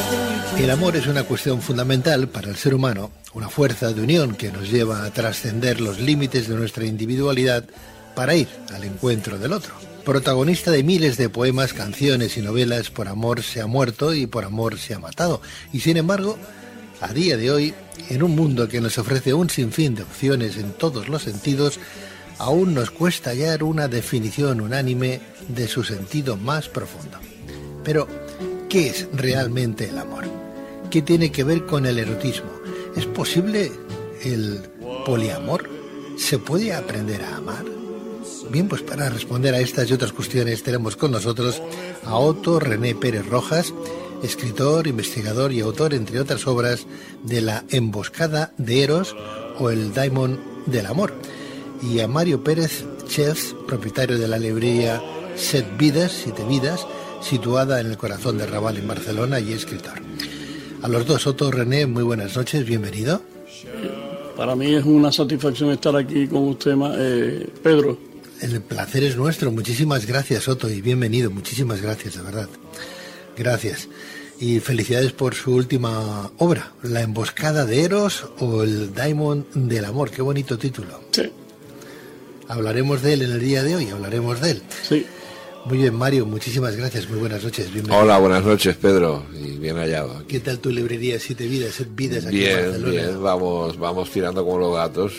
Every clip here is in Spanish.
El amor es una cuestión fundamental para el ser humano, una fuerza de unión que nos lleva a trascender los límites de nuestra individualidad para ir al encuentro del otro. Protagonista de miles de poemas, canciones y novelas, por amor se ha muerto y por amor se ha matado. Y sin embargo, a día de hoy, en un mundo que nos ofrece un sinfín de opciones en todos los sentidos, aún nos cuesta hallar una definición unánime de su sentido más profundo. Pero, ¿qué es realmente el amor? ¿Qué tiene que ver con el erotismo? ¿Es posible el poliamor? ¿Se puede aprender a amar? Bien, pues para responder a estas y otras cuestiones tenemos con nosotros a Otto René Pérez Rojas, escritor, investigador y autor, entre otras obras, de La emboscada de Eros o El Daimon del amor, y a Mario Pérez Chefs, propietario de la librería Siete Vidas, situada en el corazón de Raval, en Barcelona, y escritor. A los dos, Otto, René, muy buenas noches, bienvenido. Para mí es una satisfacción estar aquí con usted, Pedro. El placer es nuestro, muchísimas gracias, Otto, y bienvenido, muchísimas gracias, de verdad. Gracias. Y felicidades por su última obra, La emboscada de Eros o El Daimon del amor, qué bonito título. Sí. Hablaremos de él en el día de hoy, hablaremos de él. Sí. Muy bien, Mario, muchísimas gracias, muy buenas noches, bienvenido. Hola, buenas noches, Pedro, y bien hallado aquí. ¿Qué tal tu librería Siete Vidas aquí bien, en Barcelona? Bien, vamos tirando como los gatos.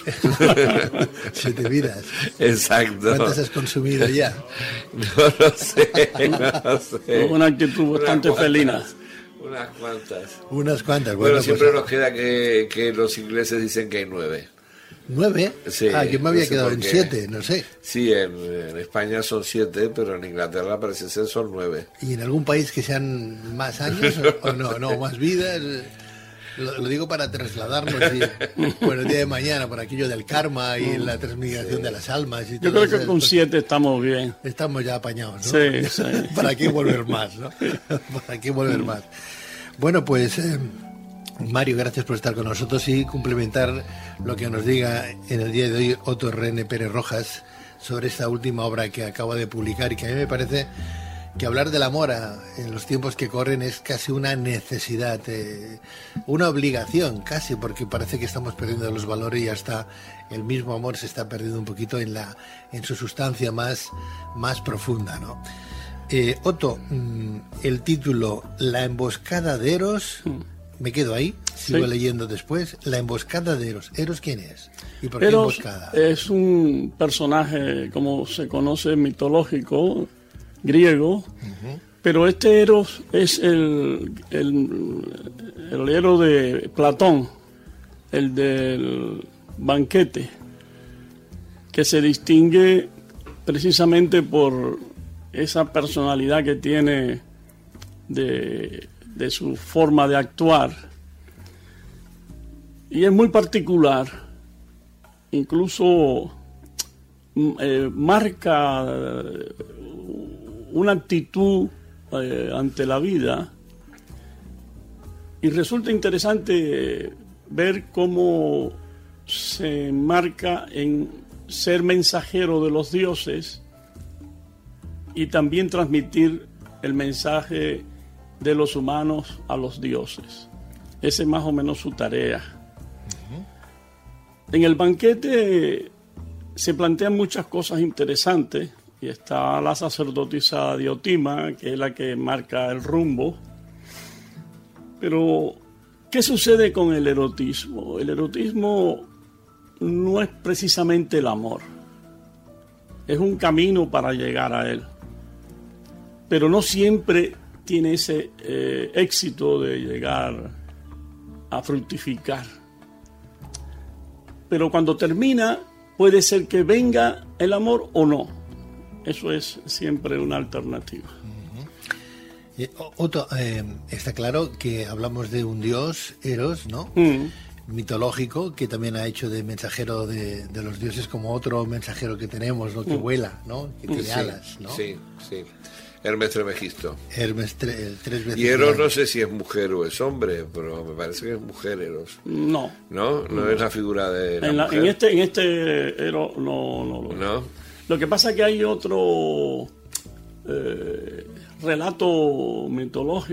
Siete Vidas. Exacto. ¿Cuántas has consumido ya? No lo sé. Una actitud bastante felina. Unas cuantas. Bueno, siempre pues, nos queda que los ingleses dicen que hay 9. ¿9? Sí, que me había no sé quedado por en qué. 7, no sé. Sí, en España son 7, pero en Inglaterra parece ser son 9. ¿Y en algún país que sean más años o no? No, más vidas. Lo digo para trasladarnos por el día de mañana, por aquello del karma y la transmigración de las almas. Y Yo creo que con 7 estamos bien. Estamos ya apañados, ¿no? Sí. ¿Para qué volver más, no? ¿Para qué volver más? Bueno, pues... Mario, gracias por estar con nosotros y complementar lo que nos diga en el día de hoy Otto René Pérez Rojas sobre esta última obra que acaba de publicar, y que a mí me parece que hablar del amor en los tiempos que corren es casi una necesidad, una obligación casi, porque parece que estamos perdiendo los valores y hasta el mismo amor se está perdiendo un poquito en su sustancia más profunda, ¿no? Otto, el título La emboscada de Eros... Me quedo ahí, sigo leyendo después. La emboscada de Eros. ¿Eros quién es? ¿Y por qué Eros emboscada? Es un personaje, como se conoce, mitológico, griego, pero este Eros es el héroe de Platón, el del banquete, que se distingue precisamente por esa personalidad que tiene de su forma de actuar, y es muy particular, incluso marca una actitud ante la vida, y resulta interesante ver cómo se marca en ser mensajero de los dioses y también transmitir el mensaje de los humanos a los dioses. Esa es más o menos su tarea. En el banquete se plantean muchas cosas interesantes, y está la sacerdotisa Diotima, que es la que marca el rumbo. Pero, ¿qué sucede con el erotismo? El erotismo no es precisamente el amor. Es un camino para llegar a él. Pero no siempre tiene ese éxito de llegar a fructificar. Pero cuando termina, puede ser que venga el amor o no. Eso es siempre una alternativa. Otto, está claro que hablamos de un dios, Eros, ¿no? Mitológico, que también ha hecho de mensajero de los dioses, como otro mensajero que tenemos, ¿no? Que vuela, ¿no? Que tiene alas, ¿no? Sí. Hermes Trismegisto. Hermes, tres veces. Y Eros no sé si es mujer o es hombre, pero me parece que es mujer Eros. No. ¿No? No es la figura de la mujer. En este Eros no. Lo que pasa es que hay otro relato mitológico